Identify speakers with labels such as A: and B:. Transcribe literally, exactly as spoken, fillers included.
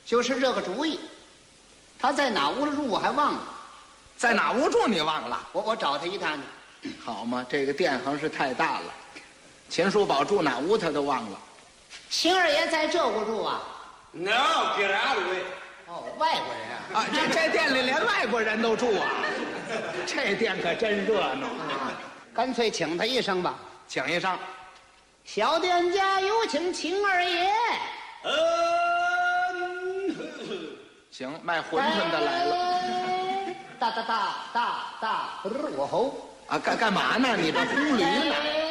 A: 就是这个主意。他在哪屋住我还忘了，
B: 在哪屋住你忘了？
A: 我我找他一趟去。
B: 好嘛，这个店行是太大了，秦叔宝住哪屋他都忘了。
A: 秦二爷在这屋住啊？
C: No， 别俩位。
A: 哦，外国人啊！
B: 啊，这这店里连外国人都住啊，这店可真热闹啊！
A: 干脆请他一声吧，
B: 请一声。
A: 小店家有请秦二爷。
C: 嗯，
B: 行，卖馄饨的来了。
A: 哒哒哒哒哒，我吼
B: 啊，干干嘛呢？你这轰驴呢？